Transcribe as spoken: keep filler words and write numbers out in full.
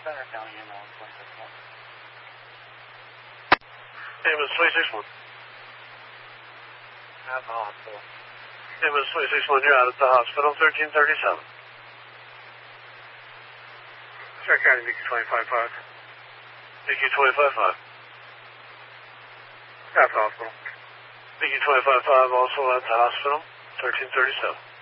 Center County ambulance one six one. Ambulance twenty six one. At the hospital. Ambulance twenty six one, you're out at the hospital, thirteen thirty-seven. Center County B Q twenty-five five. B Q twenty-five five. At the hospital. B Q twenty-five five also at the hospital, thirteen thirty-seven.